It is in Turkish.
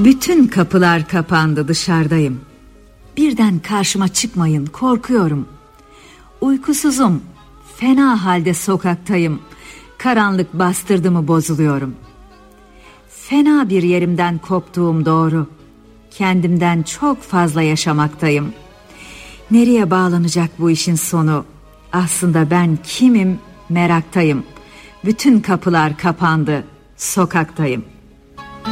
Bütün kapılar kapandı, dışarıdayım. Birden karşıma çıkmayın, korkuyorum. Uykusuzum, fena halde sokaktayım. Karanlık bastırdı mı bozuluyorum. Fena bir yerimden koptuğum doğru. Kendimden çok fazla yaşamaktayım. Nereye bağlanacak bu işin sonu? Aslında ben kimim, meraktayım. Bütün kapılar kapandı, sokaktayım.